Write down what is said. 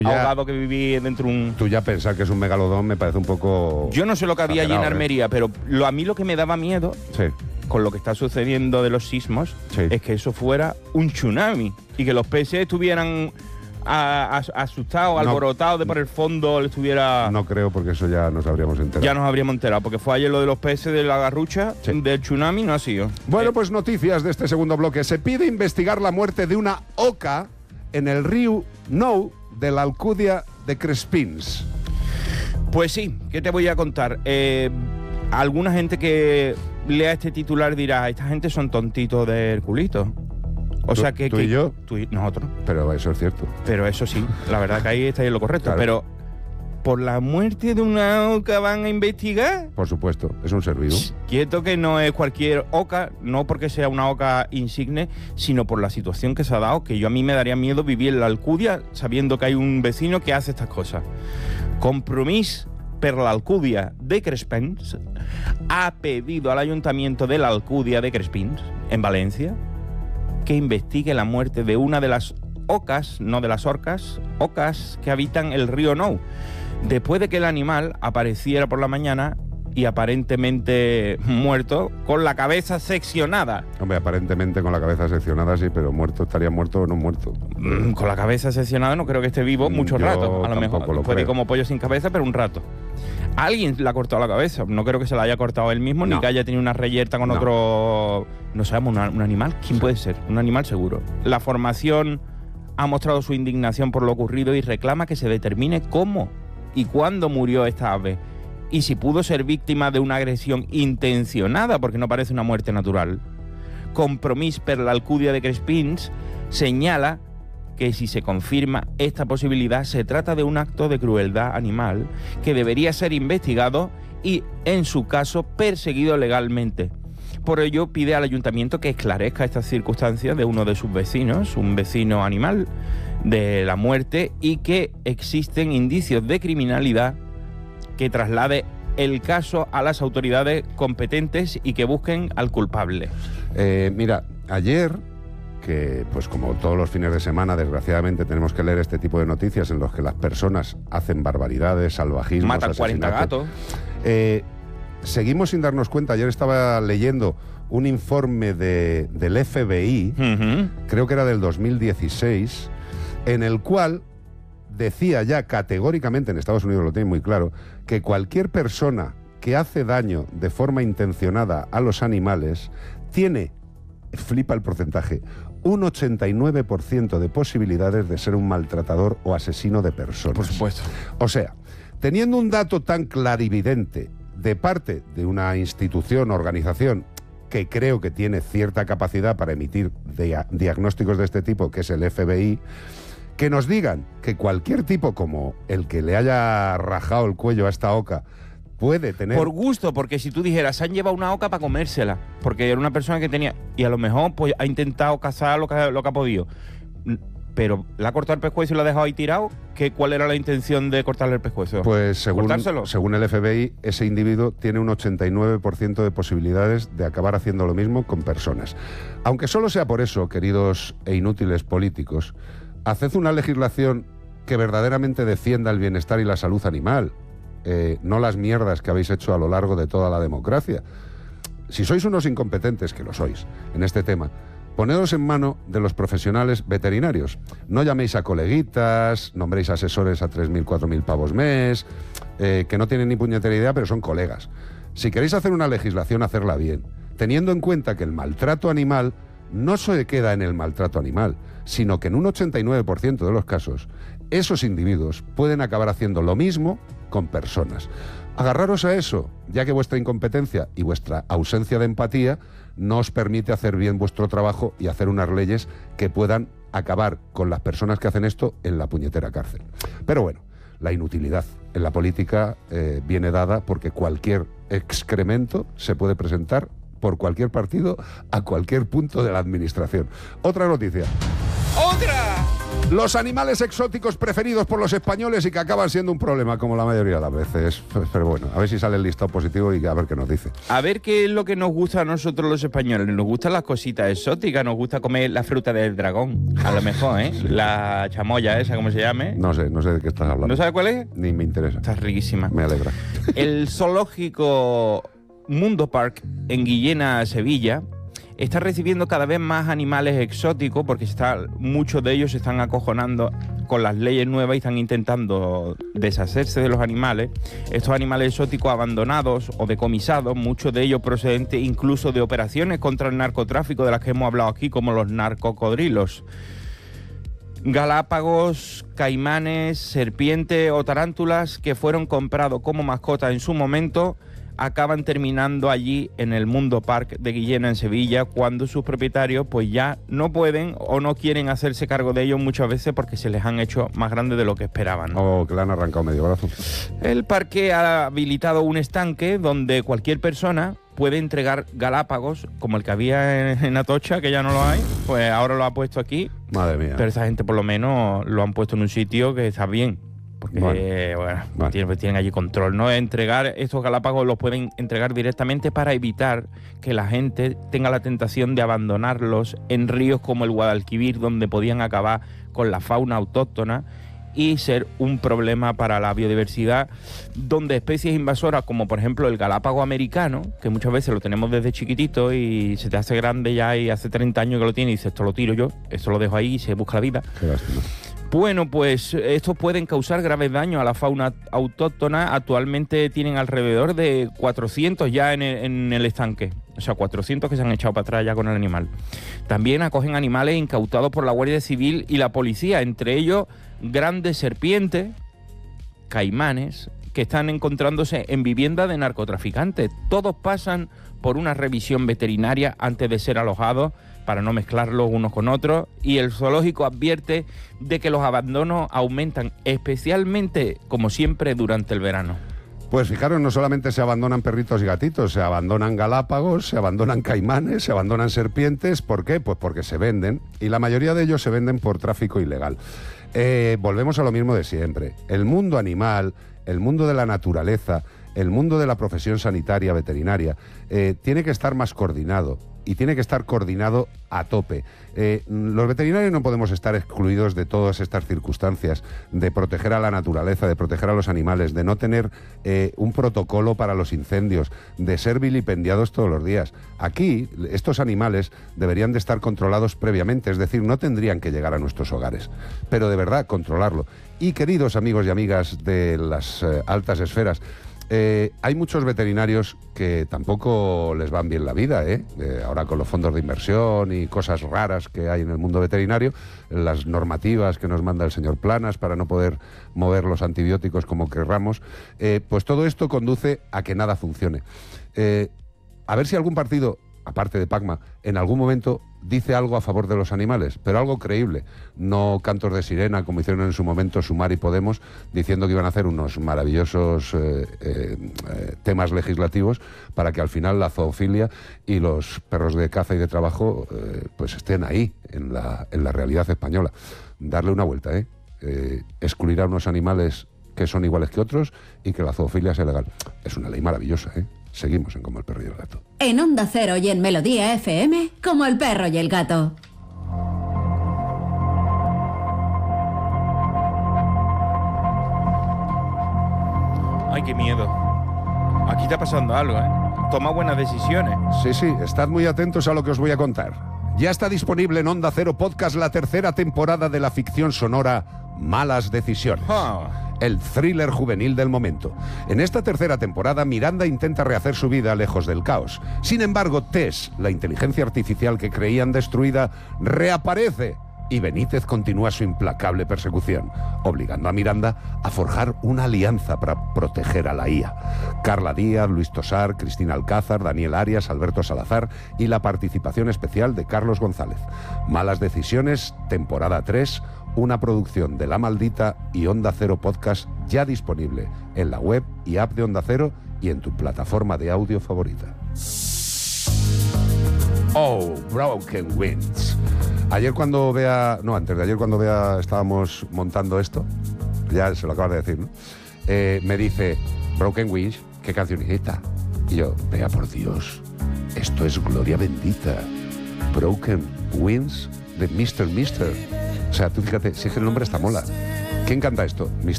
ahogado que viví dentro de un... Tú ya pensar que es un megalodón me parece un poco... Yo no sé lo que había allí en Almería, pero a mí lo que me daba miedo... Sí. Con lo que está sucediendo de los sismos, Sí. es que eso fuera un tsunami y que los peces estuvieran asustados, alborotados de por el fondo, estuviera... No creo, porque eso ya nos habríamos enterado. Ya nos habríamos enterado, porque fue ayer lo de los peces de la garrucha, Sí. del tsunami, no ha sido. Bueno, pues noticias de este segundo bloque. Se pide investigar la muerte de una oca en el río Nou de la Alcudia de Crespins. Pues sí, ¿qué te voy a contar? Alguna gente que lea este titular dirá, esta gente son tontitos del culito. O sea que... ¿Tú y yo? Tú y nosotros. Pero eso es cierto. Pero eso sí, la verdad que ahí está en lo correcto. Claro. Pero, ¿por la muerte de una oca van a investigar? Por supuesto, es un ser vivo. Quieto que no es cualquier oca, no porque sea una oca insigne, sino por la situación que se ha dado, que yo a mí me daría miedo vivir en la Alcudia sabiendo que hay un vecino que hace estas cosas. Compromís per la Alcudia de Crespins ha pedido al Ayuntamiento de la Alcudia de Crespins, en Valencia, que investigue la muerte de una de las ocas, no de las orcas, ocas que habitan el río Nou, después de que el animal apareciera por la mañana y aparentemente muerto, con la cabeza seccionada. Hombre, aparentemente con la cabeza seccionada sí, pero muerto, estaría muerto o no muerto. Con la cabeza seccionada no creo que esté vivo mucho Yo rato, a lo mejor. tampoco lo Puede ir creo. como pollo sin cabeza, pero un rato. Alguien le ha cortado la cabeza, no creo que se la haya cortado él mismo, No. ni que haya tenido una reyerta con No. otro... No sabemos, un animal, ¿quién Sí. puede ser? Un animal seguro. La formación ha mostrado su indignación por lo ocurrido y reclama que se determine cómo y cuándo murió esta ave. Y si pudo ser víctima de una agresión intencionada, porque no parece una muerte natural. Compromís per la Alcudia de Crespins señala que si se confirma esta posibilidad, se trata de un acto de crueldad animal que debería ser investigado y, en su caso, perseguido legalmente. Por ello, pide al ayuntamiento que esclarezca estas circunstancias de uno de sus vecinos, un vecino animal, de la muerte, y que existen indicios de criminalidad, que traslade el caso a las autoridades competentes y que busquen al culpable. Mira, ayer, que pues como todos los fines de semana, desgraciadamente tenemos que leer este tipo de noticias en los que las personas hacen barbaridades, salvajismos, Matan 40 asesinatos. gatos. Seguimos sin darnos cuenta. Ayer estaba leyendo un informe del FBI, creo que era del 2016, en el cual decía ya categóricamente, en Estados Unidos lo tienen muy claro, que cualquier persona que hace daño de forma intencionada a los animales tiene, flipa el porcentaje, un 89% de posibilidades de ser un maltratador o asesino de personas. Por supuesto. O sea, teniendo un dato tan clarividente de parte de una institución, organización, que creo que tiene cierta capacidad para emitir diagnósticos de este tipo, que es el FBI, que nos digan que cualquier tipo como el que le haya rajado el cuello a esta oca puede tener... Por gusto, porque si tú dijeras, se han llevado una oca para comérsela, porque era una persona que tenía... Y a lo mejor pues ha intentado cazar lo que ha podido. Pero le ha cortado el pescuezo y lo ha dejado ahí tirado. ¿Cuál era la intención de cortarle el pescuezo? Pues ¿Cortárselo? según el FBI, ese individuo tiene un 89% de posibilidades de acabar haciendo lo mismo con personas. Aunque solo sea por eso, queridos e inútiles políticos, haced una legislación que verdaderamente defienda el bienestar y la salud animal, no las mierdas que habéis hecho a lo largo de toda la democracia. Si sois unos incompetentes, que lo sois, en este tema, ponedos en mano de los profesionales veterinarios. No llaméis a coleguitas, nombréis asesores a 3.000, 4.000 pavos mes, que no tienen ni puñetera idea, pero son colegas. Si queréis hacer una legislación, hacerla bien, teniendo en cuenta que el maltrato animal no se queda en el maltrato animal, sino que en un 89% de los casos, esos individuos pueden acabar haciendo lo mismo con personas. Agarraros a eso, ya que vuestra incompetencia y vuestra ausencia de empatía no os permite hacer bien vuestro trabajo y hacer unas leyes que puedan acabar con las personas que hacen esto en la puñetera cárcel. Pero bueno, la inutilidad en la política viene dada porque cualquier excremento se puede presentar por cualquier partido a cualquier punto de la administración. Otra noticia. ¡Otra! Los animales exóticos preferidos por los españoles y que acaban siendo un problema, como la mayoría de las veces. Pero bueno, a ver si sale el listado positivo y a ver qué nos dice. A ver qué es lo que nos gusta a nosotros los españoles. Nos gustan las cositas exóticas, nos gusta comer la fruta del dragón, a lo mejor, ¿eh? Sí. La chamoya esa, ¿cómo se llame? No sé de qué estás hablando. ¿No sabes cuál es? Ni me interesa. Está riquísima. Me alegra. El zoológico Mundo Park en Guillena, Sevilla, está recibiendo cada vez más animales exóticos porque muchos de ellos se están acojonando con las leyes nuevas y están intentando deshacerse de los animales. Estos animales exóticos abandonados o decomisados, muchos de ellos procedentes incluso de operaciones contra el narcotráfico de las que hemos hablado aquí, como los narcocodrilos. Galápagos, caimanes, serpientes o tarántulas que fueron comprados como mascotas en su momento acaban terminando allí en el Mundo Park de Guillena en Sevilla, cuando sus propietarios pues ya no pueden o no quieren hacerse cargo de ellos muchas veces porque se les han hecho más grandes de lo que esperaban, ¿no? O que le han arrancado medio brazo. El parque ha habilitado un estanque donde cualquier persona puede entregar galápagos, como el que había en Atocha, que ya no lo hay, pues ahora lo ha puesto aquí. Madre mía. Pero esa gente por lo menos lo han puesto en un sitio que está bien. Porque tienen allí control, ¿no? Entregar estos galápagos los pueden entregar directamente para evitar que la gente tenga la tentación de abandonarlos en ríos como el Guadalquivir, donde podían acabar con la fauna autóctona y ser un problema para la biodiversidad, donde especies invasoras como por ejemplo el galápago americano, que muchas veces lo tenemos desde chiquitito y se te hace grande ya y hace 30 años que lo tiene y dices, esto lo tiro yo, esto lo dejo ahí y se busca la vida. Qué lástima. Bueno, pues estos pueden causar graves daños a la fauna autóctona. Actualmente tienen alrededor de 400 ya en el estanque. O sea, 400 que se han echado para atrás ya con el animal. También acogen animales incautados por la Guardia Civil y la policía, entre ellos grandes serpientes, caimanes, que están encontrándose en viviendas de narcotraficantes. Todos pasan por una revisión veterinaria antes de ser alojados, para no mezclarlos unos con otros, y el zoológico advierte de que los abandonos aumentan, especialmente, como siempre, durante el verano. Pues fijaros, no solamente se abandonan perritos y gatitos, se abandonan galápagos, se abandonan caimanes, se abandonan serpientes. ¿Por qué? Pues porque se venden, y la mayoría de ellos se venden por tráfico ilegal. Volvemos a lo mismo de siempre. El mundo animal, el mundo de la naturaleza, el mundo de la profesión sanitaria veterinaria, tiene que estar más coordinado. Y tiene que estar coordinado a tope. Los veterinarios no podemos estar excluidos de todas estas circunstancias, de proteger a la naturaleza, de proteger a los animales, de no tener un protocolo para los incendios, de ser vilipendiados todos los días. Aquí, estos animales deberían de estar controlados previamente, es decir, no tendrían que llegar a nuestros hogares, pero de verdad controlarlo. Y queridos amigos y amigas de las altas esferas, hay muchos veterinarios que tampoco les van bien la vida, ahora con los fondos de inversión y cosas raras que hay en el mundo veterinario, las normativas que nos manda el señor Planas para no poder mover los antibióticos como querramos, pues todo esto conduce a que nada funcione. A ver si algún partido, aparte de Pacma, en algún momento dice algo a favor de los animales, pero algo creíble, no cantos de sirena como hicieron en su momento Sumar y Podemos, diciendo que iban a hacer unos maravillosos temas legislativos para que al final la zoofilia y los perros de caza y de trabajo pues estén ahí en la realidad española. Darle una vuelta, excluir a unos animales que son iguales que otros y que la zoofilia sea legal. Es una ley maravillosa, Seguimos en Como el perro y el gato. En Onda Cero y en Melodía FM, Como el perro y el gato. Ay, qué miedo. Aquí está pasando algo, Toma buenas decisiones. Sí, estad muy atentos a lo que os voy a contar. Ya está disponible en Onda Cero Podcast la tercera temporada de la ficción sonora Malas Decisiones. El thriller juvenil del momento. En esta tercera temporada, Miranda intenta rehacer su vida lejos del caos. Sin embargo, Tess, la inteligencia artificial que creían destruida, reaparece y Benítez continúa su implacable persecución, obligando a Miranda a forjar una alianza para proteger a la IA. Carla Díaz, Luis Tosar, Cristina Alcázar, Daniel Arias, Alberto Salazar y la participación especial de Carlos González. Malas Decisiones, temporada 3, una producción de La Maldita y Onda Cero Podcast, ya disponible en la web y app de Onda Cero y en tu plataforma de audio favorita. Oh, Broken Winds. Ayer cuando Bea... No, antes de ayer cuando Bea estábamos montando esto, ya se lo acabas de decir, ¿no? Me dice, Broken Wings, ¿qué canción es esta? Y yo, Bea, por Dios, esto es Gloria Bendita. Broken Wings de Mr. Mister. O sea, tú fíjate, si es que el nombre está mola. ¿Quién canta esto? Mr.